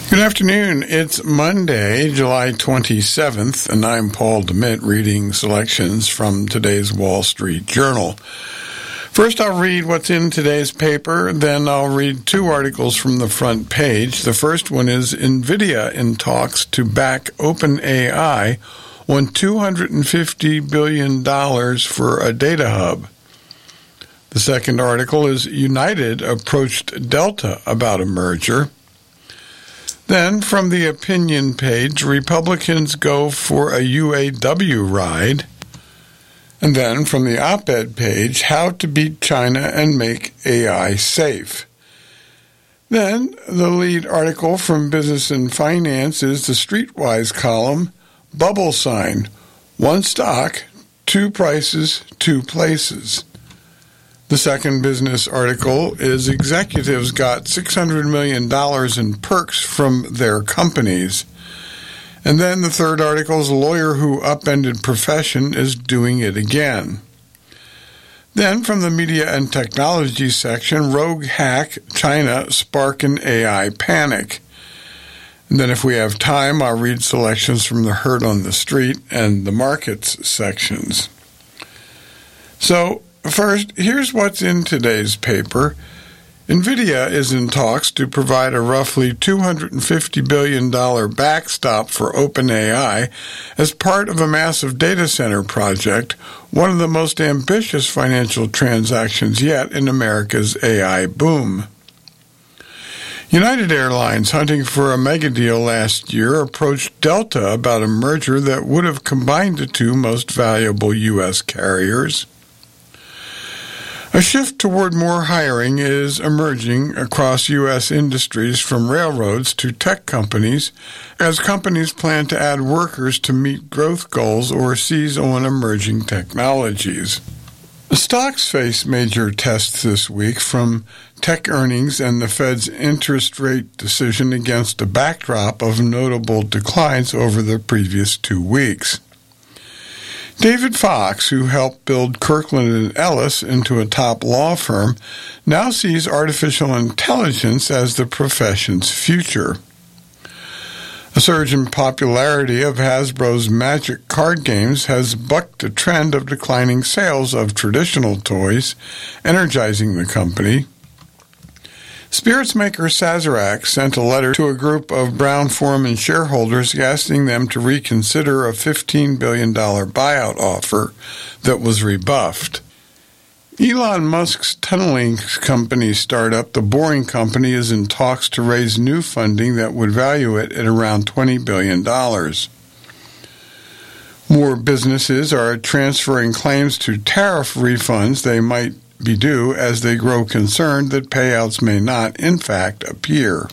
Good afternoon. It's Monday, July 27th, and I'm Paul DeMitt reading selections from today's Wall Street Journal. First, I'll read what's in today's paper, then I'll read two articles from the front page. The first one is NVIDIA in talks to back OpenAI on $250 billion for a data hub. The second article is United approached Delta about a merger. Then, from the opinion page, Republicans go for a UAW ride. And then, from the op-ed page, how to beat China and make AI safe. Then, the lead article from Business and Finance is the Streetwise column, Bubble Sign, one stock, two prices, two places. The second business article is Executives got $600 million in perks from their companies. And then the third article is Lawyer who upended profession is doing it again. Then from the Media and Technology section, Rogue hack, China spark an AI panic. And then if we have time, I'll read selections from the Herd on the Street and the Markets sections. So, first, here's what's in today's paper. NVIDIA is in talks to provide a roughly $250 billion backstop for OpenAI as part of a massive data center project, one of the most ambitious financial transactions yet in America's AI boom. United Airlines, hunting for a mega deal last year, approached Delta about a merger that would have combined the two most valuable U.S. carriers. A shift toward more hiring is emerging across U.S. industries from railroads to tech companies as companies plan to add workers to meet growth goals or seize on emerging technologies. Stocks face major tests this week from tech earnings and the Fed's interest rate decision against a backdrop of notable declines over the previous 2 weeks. David Fox, who helped build Kirkland & Ellis into a top law firm, now sees artificial intelligence as the profession's future. A surge in popularity of Hasbro's Magic card games has bucked a trend of declining sales of traditional toys, energizing the company. Spirits maker Sazerac sent a letter to a group of Brown-Forman shareholders asking them to reconsider a $15 billion buyout offer that was rebuffed. Elon Musk's tunneling company startup, The Boring Company, is in talks to raise new funding that would value it at around $20 billion. More businesses are transferring claims to tariff refunds they might be due as they grow concerned that payouts may not, in fact, appear.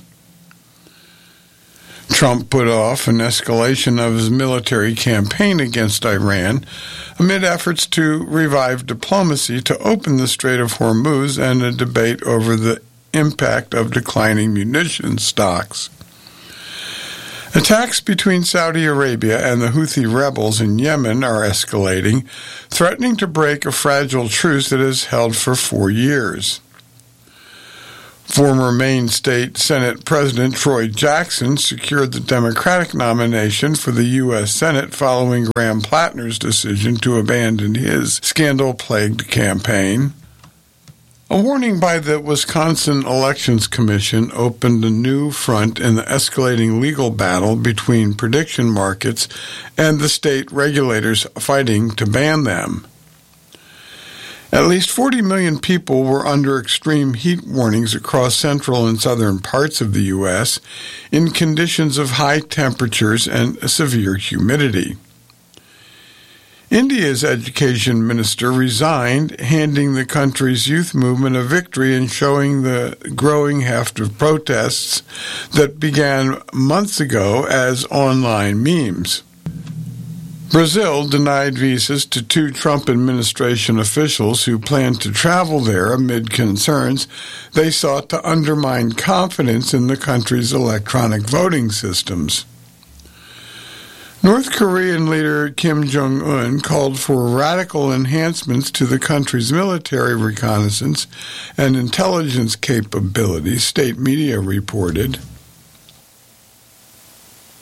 Trump put off an escalation of his military campaign against Iran amid efforts to revive diplomacy to open the Strait of Hormuz and a debate over the impact of declining munitions stocks. Attacks between Saudi Arabia and the Houthi rebels in Yemen are escalating, threatening to break a fragile truce that has held for 4 years. Former Maine State Senate President Troy Jackson secured the Democratic nomination for the U.S. Senate following Graham Plattner's decision to abandon his scandal-plagued campaign. A warning by the Wisconsin Elections Commission opened a new front in the escalating legal battle between prediction markets and the state regulators fighting to ban them. At least 40 million people were under extreme heat warnings across central and southern parts of the U.S. in conditions of high temperatures and severe humidity. India's education minister resigned, handing the country's youth movement a victory and showing the growing heft of protests that began months ago as online memes. Brazil denied visas to 2 Trump administration officials who planned to travel there amid concerns they sought to undermine confidence in the country's electronic voting systems. North Korean leader Kim Jong-un called for radical enhancements to the country's military reconnaissance and intelligence capabilities, state media reported.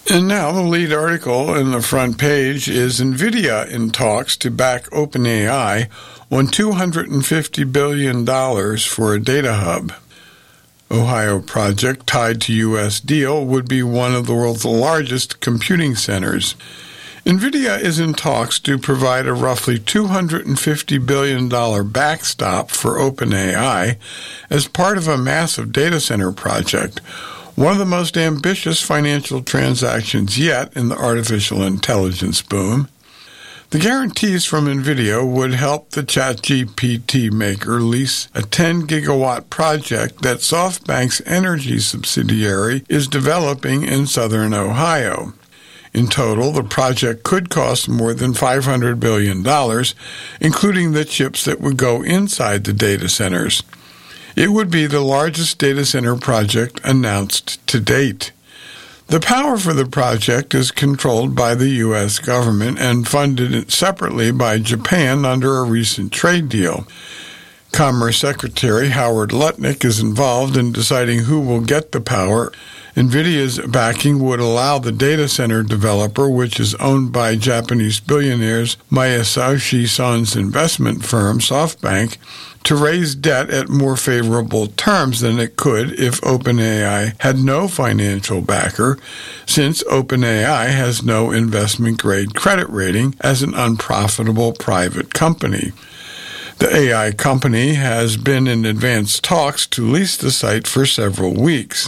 And now the lead article in the front page is NVIDIA in talks to back OpenAI on $250 billion for a data hub. Ohio project tied to U.S. deal would be one of the world's largest computing centers. NVIDIA is in talks to provide a roughly $250 billion backstop for OpenAI as part of a massive data center project, one of the most ambitious financial transactions yet in the artificial intelligence boom. The guarantees from NVIDIA would help the ChatGPT maker lease a 10-gigawatt project that SoftBank's energy subsidiary is developing in southern Ohio. In total, the project could cost more than $500 billion, including the chips that would go inside the data centers. It would be the largest data center project announced to date. The power for the project is controlled by the U.S. government and funded separately by Japan under a recent trade deal. Commerce Secretary Howard Lutnick is involved in deciding who will get the power. NVIDIA's backing would allow the data center developer, which is owned by Japanese billionaires Masayoshi Son's investment firm, SoftBank, to raise debt at more favorable terms than it could if OpenAI had no financial backer, since OpenAI has no investment-grade credit rating as an unprofitable private company. The AI company has been in advanced talks to lease the site for several weeks.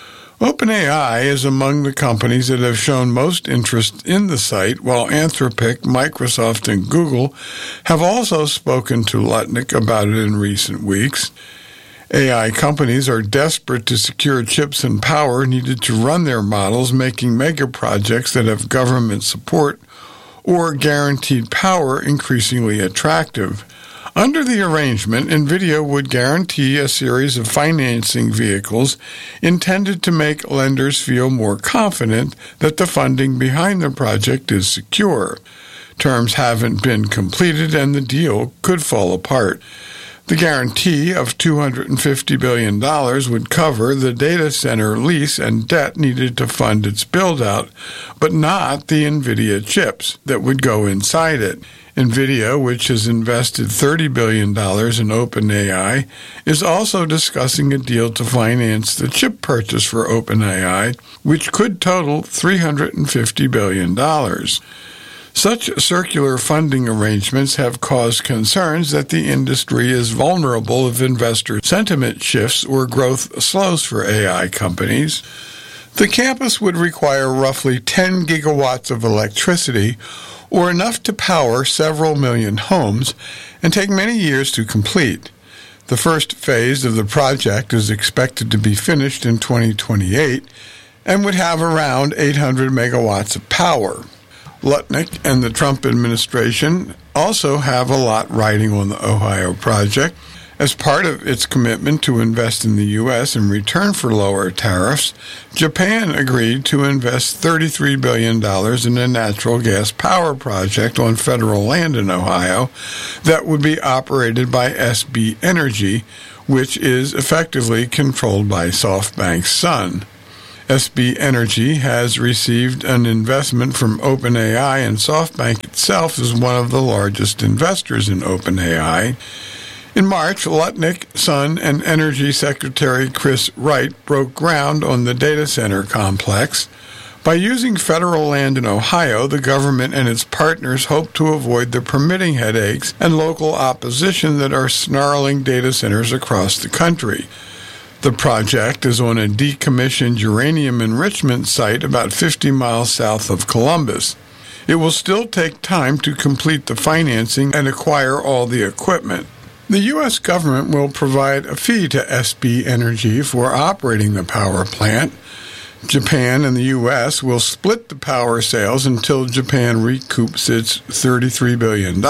OpenAI is among the companies that have shown most interest in the site, while Anthropic, Microsoft, and Google have also spoken to Lutnick about it in recent weeks. AI companies are desperate to secure chips and power needed to run their models, making mega projects that have government support or guaranteed power increasingly attractive. Under the arrangement, NVIDIA would guarantee a series of financing vehicles intended to make lenders feel more confident that the funding behind the project is secure. Terms haven't been completed and the deal could fall apart. The guarantee of $250 billion would cover the data center lease and debt needed to fund its build-out, but not the NVIDIA chips that would go inside it. NVIDIA, which has invested $30 billion in OpenAI, is also discussing a deal to finance the chip purchase for OpenAI, which could total $350 billion. Such circular funding arrangements have caused concerns that the industry is vulnerable if investor sentiment shifts or growth slows for AI companies. The campus would require roughly 10 gigawatts of electricity, or enough to power several million homes, and take many years to complete. The first phase of the project is expected to be finished in 2028 and would have around 800 megawatts of power. Lutnick and the Trump administration also have a lot riding on the Ohio project. As part of its commitment to invest in the U.S. in return for lower tariffs, Japan agreed to invest $33 billion in a natural gas power project on federal land in Ohio that would be operated by SB Energy, which is effectively controlled by SoftBank's son. SB Energy has received an investment from OpenAI, and SoftBank itself is one of the largest investors in OpenAI. In March, Lutnick, Son, and Energy Secretary Chris Wright broke ground on the data center complex. By using federal land in Ohio, the government and its partners hope to avoid the permitting headaches and local opposition that are snarling data centers across the country. The project is on a decommissioned uranium enrichment site about 50 miles south of Columbus. It will still take time to complete the financing and acquire all the equipment. The U.S. government will provide a fee to SB Energy for operating the power plant. Japan and the U.S. will split the power sales until Japan recoups its $33 billion,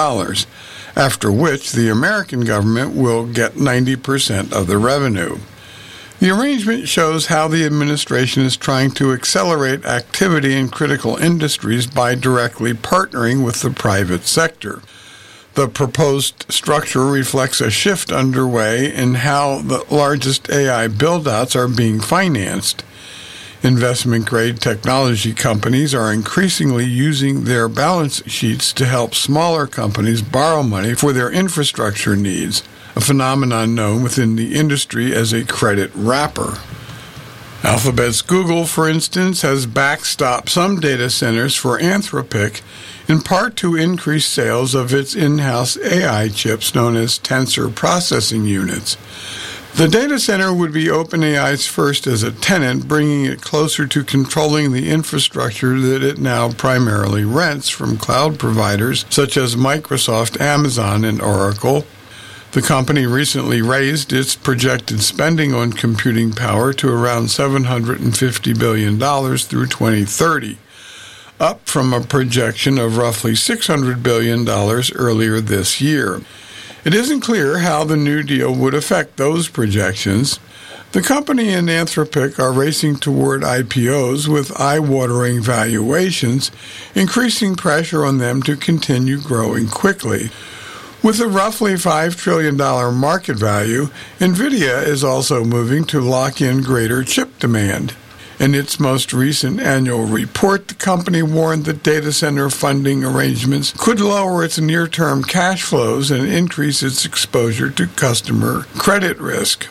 after which the American government will get 90% of the revenue. The arrangement shows how the administration is trying to accelerate activity in critical industries by directly partnering with the private sector. The proposed structure reflects a shift underway in how the largest AI build-outs are being financed. Investment-grade technology companies are increasingly using their balance sheets to help smaller companies borrow money for their infrastructure needs, a phenomenon known within the industry as a credit wrapper. Alphabet's Google, for instance, has backstopped some data centers for Anthropic, in part to increase sales of its in-house AI chips known as Tensor Processing Units. The data center would be OpenAI's first as a tenant, bringing it closer to controlling the infrastructure that it now primarily rents from cloud providers such as Microsoft, Amazon, and Oracle. The company recently raised its projected spending on computing power to around $750 billion through 2030, up from a projection of roughly $600 billion earlier this year. It isn't clear how the new deal would affect those projections. The company and Anthropic are racing toward IPOs with eye-watering valuations, increasing pressure on them to continue growing quickly. With a roughly $5 trillion market value, NVIDIA is also moving to lock in greater chip demand. In its most recent annual report, the company warned that data center funding arrangements could lower its near-term cash flows and increase its exposure to customer credit risk.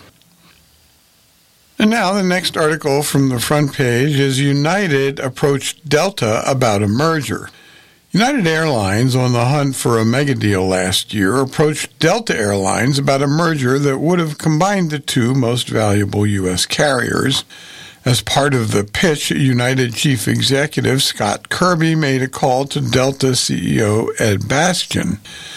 And now the next article from the front page is United approached Delta about a merger. United Airlines, on the hunt for a megadeal last year, approached Delta Airlines about a merger that would have combined the two most valuable U.S. carriers. As part of the pitch, United Chief Executive Scott Kirby made a call to Delta CEO Ed Bastian.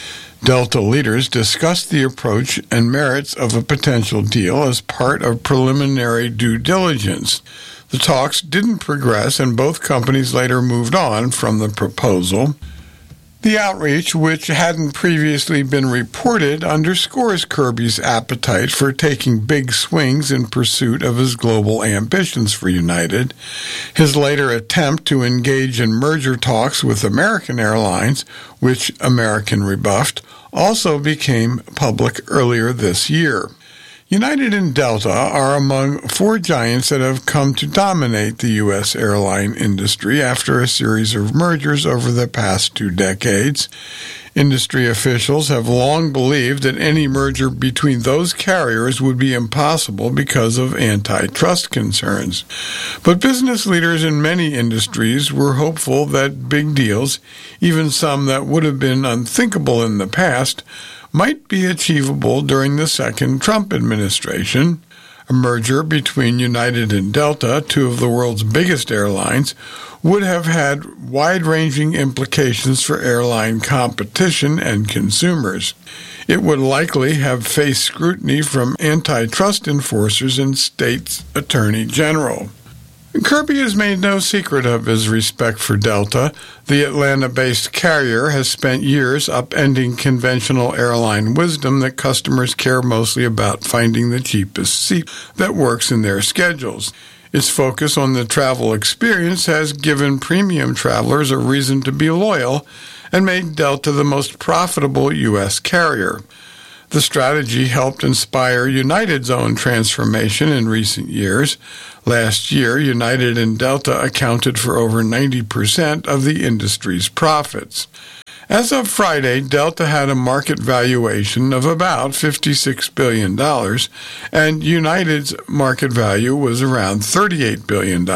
Delta leaders discussed the approach and merits of a potential deal as part of preliminary due diligence. The talks didn't progress, and both companies later moved on from the proposal. The outreach, which hadn't previously been reported, underscores Kirby's appetite for taking big swings in pursuit of his global ambitions for United. His later attempt to engage in merger talks with American Airlines, which American rebuffed, also became public earlier this year. United and Delta are among four giants that have come to dominate the U.S. airline industry after a series of mergers over the past 2 decades. Industry officials have long believed that any merger between those carriers would be impossible because of antitrust concerns. But business leaders in many industries were hopeful that big deals, even some that would have been unthinkable in the past, might be achievable during the second Trump administration. A merger between United and Delta, two of the world's biggest airlines, would have had wide-ranging implications for airline competition and consumers. It would likely have faced scrutiny from antitrust enforcers and states' attorney general. Kirby has made no secret of his respect for Delta. The Atlanta-based carrier has spent years upending conventional airline wisdom that customers care mostly about finding the cheapest seat that works in their schedules. Its focus on the travel experience has given premium travelers a reason to be loyal and made Delta the most profitable U.S. carrier. The strategy helped inspire United's own transformation in recent years. Last year, United and Delta accounted for over 90% of the industry's profits. As of Friday, Delta had a market valuation of about $56 billion, and United's market value was around $38 billion.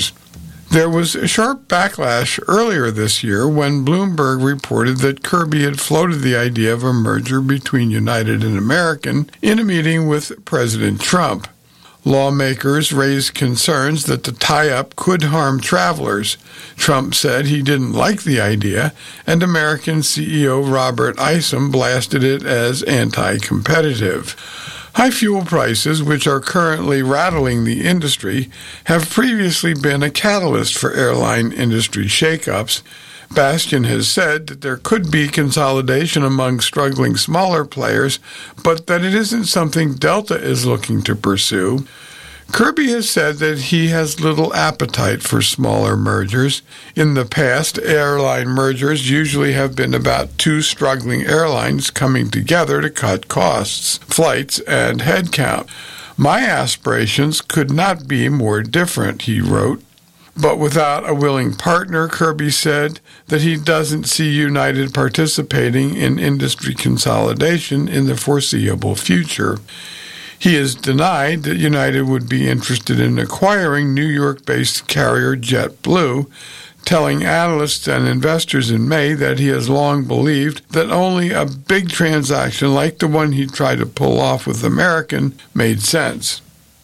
There was a sharp backlash earlier this year when Bloomberg reported that Kirby had floated the idea of a merger between United and American in a meeting with President Trump. Lawmakers raised concerns that the tie-up could harm travelers. Trump said he didn't like the idea, and American CEO Robert Isom blasted it as anti-competitive. High fuel prices, which are currently rattling the industry, have previously been a catalyst for airline industry shakeups. Bastian has said that there could be consolidation among struggling smaller players, but that it isn't something Delta is looking to pursue. Kirby has said that he has little appetite for smaller mergers. In the past, airline mergers usually have been about two struggling airlines coming together to cut costs, flights, and headcount. "My aspirations could not be more different," he wrote. But without a willing partner, Kirby said that he doesn't see United participating in industry consolidation in the foreseeable future. He has denied that United would be interested in acquiring New York-based carrier JetBlue, telling analysts and investors in May that he has long believed that only a big transaction like the one he tried to pull off with American made sense.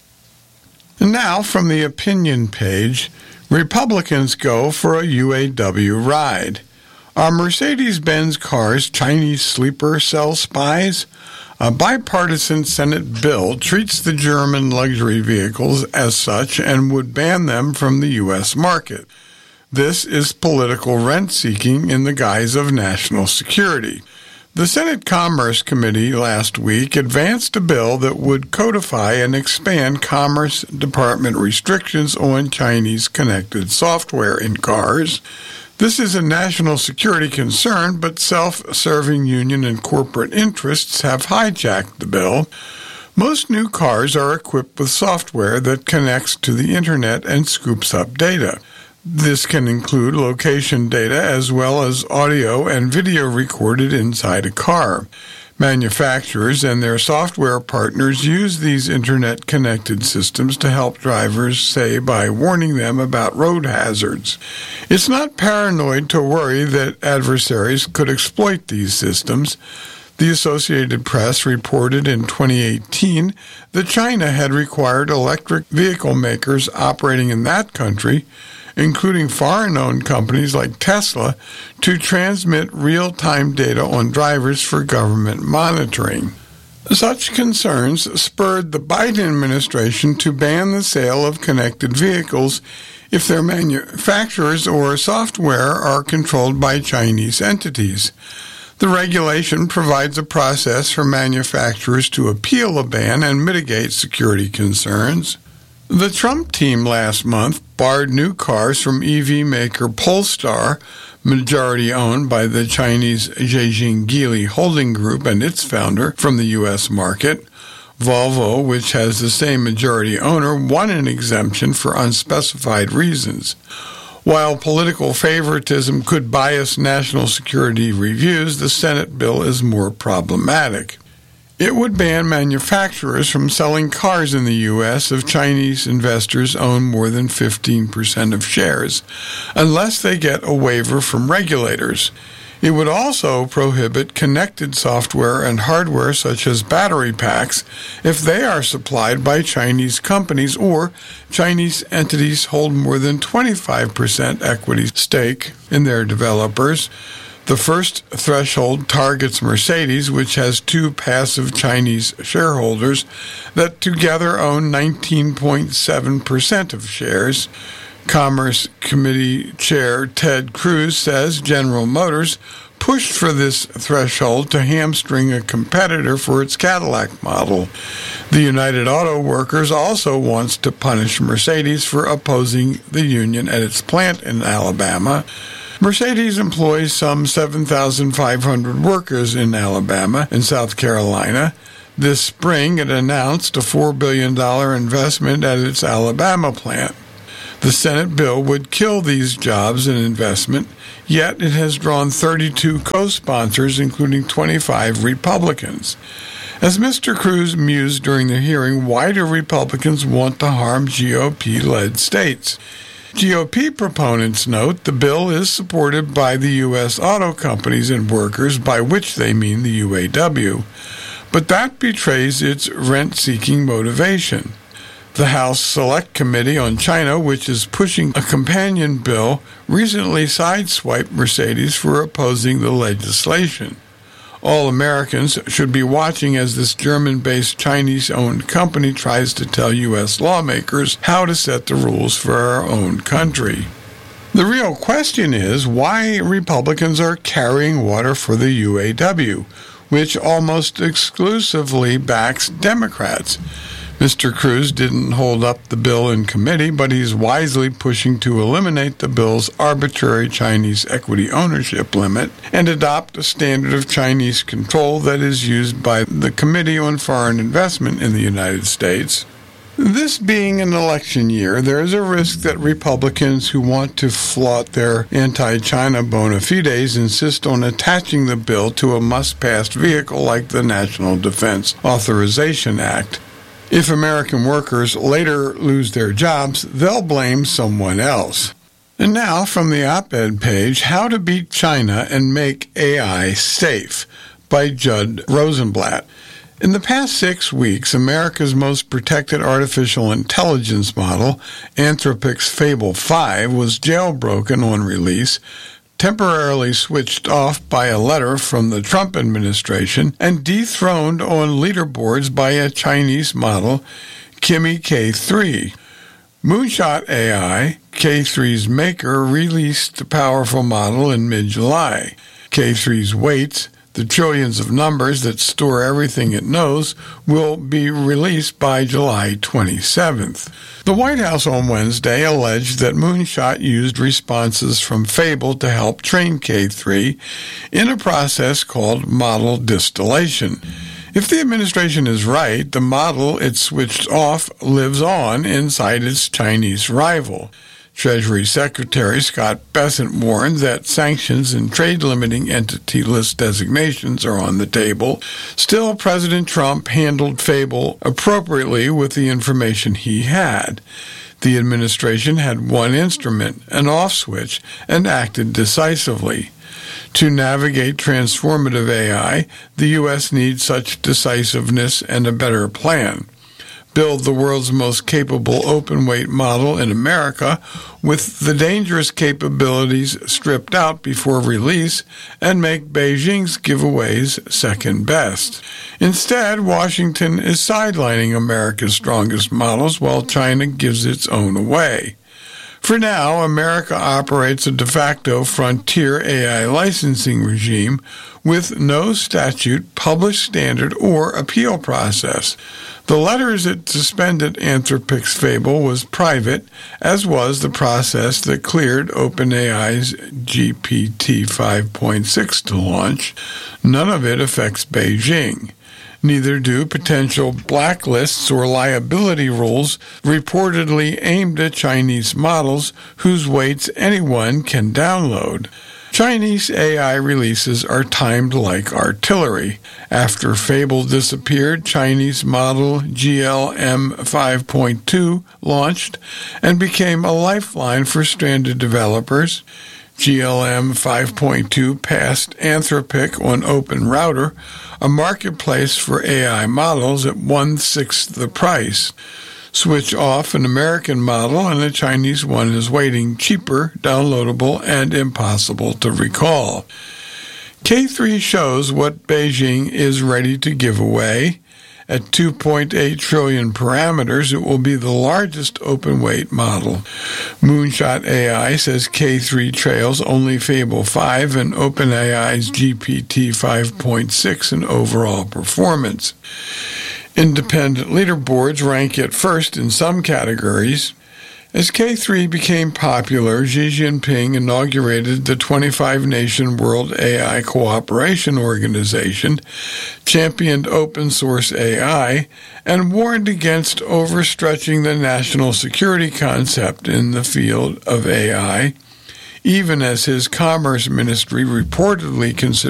And now, from the opinion page, Republicans go for a UAW ride. Are Mercedes-Benz cars Chinese sleeper cell spies? A bipartisan Senate bill treats the German luxury vehicles as such and would ban them from the U.S. market. This is political rent-seeking in the guise of national security. The Senate Commerce Committee last week advanced a bill that would codify and expand Commerce Department restrictions on Chinese connected software in cars. This is a national security concern, but self-serving union and corporate interests have hijacked the bill. Most new cars are equipped with software that connects to the Internet and scoops up data. This can include location data as well as audio and video recorded inside a car. Manufacturers and their software partners use these Internet-connected systems to help drivers, say, by warning them about road hazards. It's not paranoid to worry that adversaries could exploit these systems. The Associated Press reported in 2018 that China had required electric vehicle makers operating in that country, including foreign-owned companies like Tesla, to transmit real-time data on drivers for government monitoring. Such concerns spurred the Biden administration to ban the sale of connected vehicles if their manufacturers or software are controlled by Chinese entities. The regulation provides a process for manufacturers to appeal a ban and mitigate security concerns. The Trump team last month barred new cars from EV maker Polestar, majority owned by the Chinese Zhejiang Geely Holding Group and its founder, from the U.S. market. Volvo, which has the same majority owner, won an exemption for unspecified reasons. While political favoritism could bias national security reviews, the Senate bill is more problematic. It would ban manufacturers from selling cars in the U.S. if Chinese investors own more than 15% of shares, unless they get a waiver from regulators. It would also prohibit connected software and hardware such as battery packs if they are supplied by Chinese companies or Chinese entities hold more than 25% equity stake in their developers. The first threshold targets Mercedes, which has two passive Chinese shareholders that together own 19.7% of shares. Commerce Committee Chair Ted Cruz says General Motors pushed for this threshold to hamstring a competitor for its Cadillac model. The United Auto Workers also wants to punish Mercedes for opposing the union at its plant in Alabama. Mercedes employs some 7,500 workers in Alabama and South Carolina. This spring, it announced a $4 billion investment at its Alabama plant. The Senate bill would kill these jobs and investment, yet it has drawn 32 co-sponsors, including 25 Republicans. As Mr. Cruz mused during the hearing, why do Republicans want to harm GOP-led states? GOP proponents note the bill is supported by the U.S. auto companies and workers, by which they mean the UAW, but that betrays its rent-seeking motivation. The House Select Committee on China, which is pushing a companion bill, recently sideswiped Mercedes for opposing the legislation. All Americans should be watching as this German-based Chinese-owned company tries to tell U.S. lawmakers how to set the rules for our own country. The real question is why Republicans are carrying water for the UAW, which almost exclusively backs Democrats. Mr. Cruz didn't hold up the bill in committee, but he's wisely pushing to eliminate the bill's arbitrary Chinese equity ownership limit and adopt a standard of Chinese control that is used by the Committee on Foreign Investment in the United States. This being an election year, there is a risk that Republicans who want to flout their anti-China bona fides insist on attaching the bill to a must-pass vehicle like the National Defense Authorization Act. If American workers later lose their jobs, they'll blame someone else. And now, from the op-ed page, How to Beat China and Make AI Safe by Judd Rosenblatt. In the past 6 weeks, America's most protected artificial intelligence model, Anthropic's Fable 5, was jailbroken on release, temporarily switched off by a letter from the Trump administration, and dethroned on leaderboards by a Chinese model, Kimi K3. Moonshot AI, K3's maker, released the powerful model in mid-July. K3's weights, the trillions of numbers that store everything it knows, will be released by July 27th. The White House on Wednesday alleged that Moonshot used responses from Fable to help train K3 in a process called model distillation. If the administration is right, the model it switched off lives on inside its Chinese rival. Treasury Secretary Scott Bessent warned that sanctions and trade-limiting entity list designations are on the table. Still, President Trump handled Fable appropriately with the information he had. The administration had one instrument, an off switch, and acted decisively. To navigate transformative AI, the U.S. needs such decisiveness and a better plan. Build the world's most capable open-weight model in America with the dangerous capabilities stripped out before release and make Beijing's giveaways second best. Instead, Washington is sidelining America's strongest models while China gives its own away. For now, America operates a de facto frontier AI licensing regime with no statute, published standard, or appeal process. The letters that suspended Anthropic's Fable was private, as was the process that cleared OpenAI's GPT 5.6 to launch. None of it affects Beijing. Neither do potential blacklists or liability rules reportedly aimed at Chinese models whose weights anyone can download. Chinese AI releases are timed like artillery. After Fable disappeared, Chinese model GLM 5.2 launched and became a lifeline for stranded developers. GLM 5.2 passed Anthropic on OpenRouter, a marketplace for AI models at 1/6 the price. Switch off an American model and a Chinese one is waiting, cheaper, downloadable, and impossible to recall. K3 shows what Beijing is ready to give away. At 2.8 trillion parameters, it will be the largest open-weight model. Moonshot AI says K3 trails only Fable 5 and OpenAI's GPT 5.6 in overall performance. Independent leaderboards rank it first in some categories. As K3 became popular, Xi Jinping inaugurated the 25-nation World AI Cooperation Organization, championed open-source AI, and warned against overstretching the national security concept in the field of AI, even as his Commerce Ministry reportedly considered